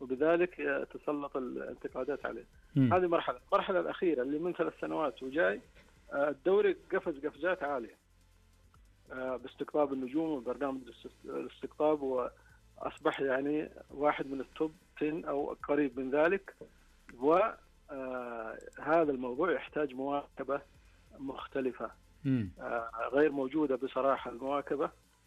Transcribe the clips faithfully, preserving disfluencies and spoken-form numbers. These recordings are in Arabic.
وبذلك تسلط الانتقادات عليه. م. هذه مرحلة. المرحلة الأخيرة اللي من ثلاث سنوات وجاي الدوري قفز قفزات عالية باستقطاب النجوم وبرنامج الاستقطاب، وأصبح يعني واحد من التوب عشرة أو قريب من ذلك. وهذا الموضوع يحتاج مواكبة مختلفة م. غير موجودة بصراحة المواكبة،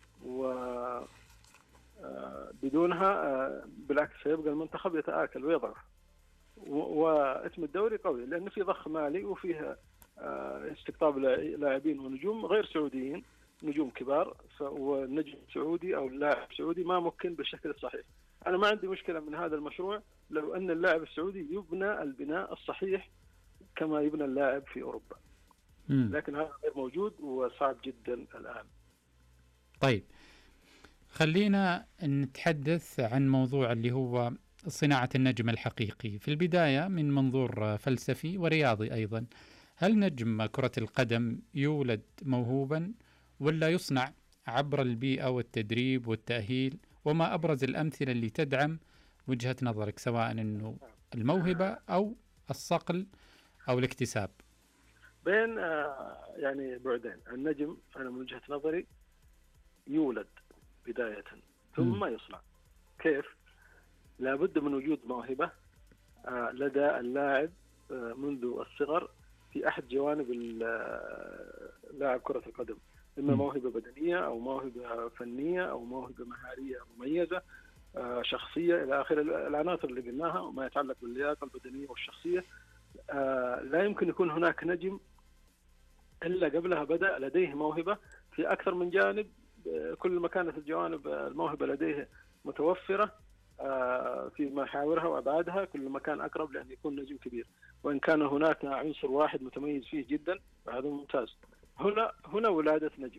وبدونها بالعكس سيبقى المنتخب يتآكل ويضعف، واسم الدوري قوي لأنه في ضخ مالي وفيها استقطاب لاعبين ونجوم غير سعوديين، نجوم كبار، والنجم السعودي أو اللاعب السعودي ما ممكن بالشكل الصحيح. أنا ما عندي مشكلة من هذا المشروع لو أن اللاعب السعودي يبنى البناء الصحيح كما يبنى اللاعب في أوروبا، لكن هذا غير موجود وصعب جدا الآن. طيب خلينا نتحدث عن موضوع اللي هو صناعة النجم الحقيقي في البداية من منظور فلسفي ورياضي أيضا. هل نجم كرة القدم يولد موهوبا ولا يصنع عبر البيئة والتدريب والتأهيل؟ وما أبرز الأمثلة اللي تدعم وجهة نظرك سواء أنه الموهبة أو الصقل أو الاكتساب؟ بين يعني بعدين. النجم أنا من وجهة نظري يولد بداية ثم م. يصنع. كيف؟ لابد من وجود موهبة لدى اللاعب منذ الصغر في أحد جوانب لاعب كرة القدم، إما موهبة بدنية أو موهبة فنية أو موهبة مهارية مميزة، شخصية إلى آخر العناصر اللي قلناها وما يتعلق باللياقة البدنية والشخصية. لا يمكن يكون هناك نجم إلا قبلها بدأ لديه موهبة في أكثر من جانب. كل ما كانت الجوانب الموهبة لديه متوفرة في محاورها وأبعادها كل ما كان أقرب لأن يكون نجم كبير، وإن كان هناك عنصر واحد متميز فيه جدا فهذا ممتاز. هنا هنا ولادة نجم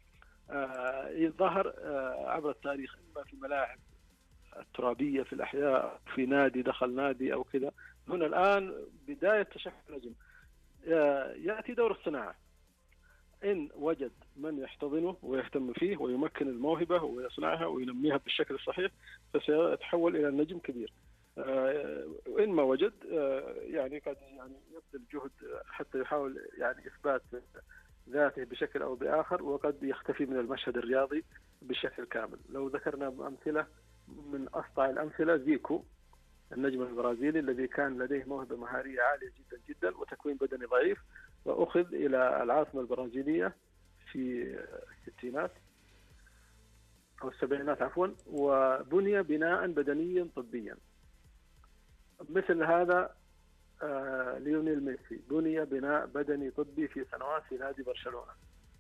يظهر عبر التاريخ، إما في ملاعب الترابية في الأحياء، في نادي دخل نادي أو كذا. هنا الآن بداية تشكل نجم. يأتي دور الصناعة، إن وجد من يحتضنه ويهتم فيه ويمكن الموهبة ويصنعها وينميها بالشكل الصحيح فسيتحول إلى نجم كبير. وإن ما وجد يعني قد يعني يبذل جهد حتى يحاول يعني إثبات ذاته بشكل أو بآخر، وقد يختفي من المشهد الرياضي بشكل كامل. لو ذكرنا أمثلة من أسطع الأمثلة زيكو النجم البرازيلي الذي كان لديه موهبة مهارية عالية جدا جدا وتكوين بدني ضعيف، وأخذ إلى العاصمة البرازيلية في الستينات أو السبعينات عفوا، وبني بناء بدنيا طبيا. مثل هذا آه ليونيل ميسي بني بناء بدني طبي في سنوات في نادي برشلونة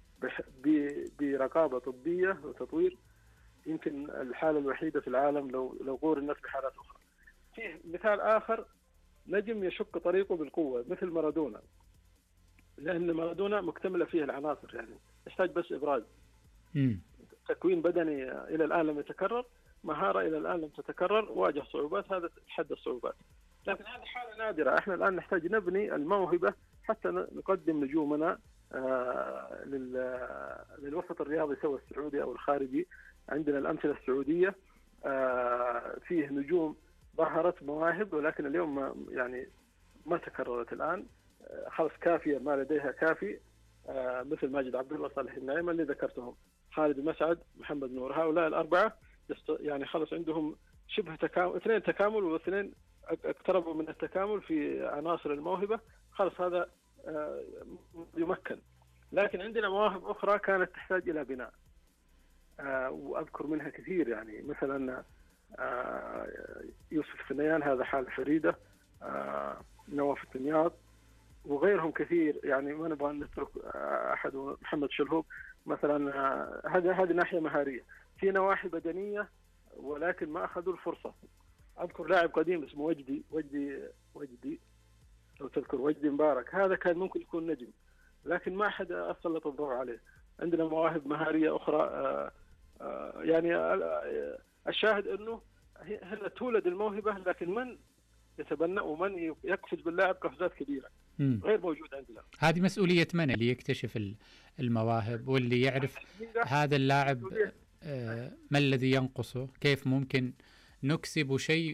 برقابة طبية وتطوير يمكن الحالة الوحيدة في العالم لو لو قورنت بحالات أخرى. في مثال آخر نجم يشق طريقه بالقوة مثل مارادونا، لأن مارادونا مكتملة فيه العناصر، يعني يحتاج بس إبراز. م. تكوين بدني إلى الآن لم يتكرر، مهارة إلى الآن لم تتكرر، واجه صعوبات، هذا تحدى الصعوبات. لكن هذه حالة نادرة. احنا الآن نحتاج نبني الموهبة حتى نقدم نجومنا آه للوسط الرياضي سواء السعودي أو الخارجي. عندنا الأمثلة السعودية آه فيه نجوم ظهرت مواهب، ولكن اليوم ما يعني ما تكررت الآن. آه خلص كافية ما لديها كافي، آه مثل ماجد عبد الله، صالح النعيمة اللي ذكرتهم، خالد مسعد، محمد نور، هؤلاء الأربعة يعني خلص عندهم شبه تكامل، اثنين تكامل واثنين اقتربوا من التكامل في عناصر الموهبة. خلص هذا آه يمكن. لكن عندنا مواهب أخرى كانت تحتاج إلى بناء، آه وأذكر منها كثير، يعني مثلا آه يوسف ثنيان، هذا حالة فريدة، آه نواف الدمياط وغيرهم كثير، يعني ما نبغى نترك أحد، محمد شلهوب مثلا. آه هذا هذه ناحية مهارية. في نواحي بدنية ولكن ما أخذوا الفرصة. أذكر لاعب قديم اسمه وجدي وجدي وجدي لو تذكر وجدي مبارك، هذا كان ممكن يكون نجم لكن ما أحد أسلط الضوء عليه. عندنا مواهب مهارية أخرى. آآ آآ يعني الشاهد أنه هنا تولد الموهبة، لكن من يتبنى ومن يقفز باللاعب قفزات كبيرة مم. غير موجود عندنا. هذه مسؤولية من اللي يكتشف المواهب واللي يعرف هذا اللاعب ما الذي ينقصه، كيف ممكن نكسب شيء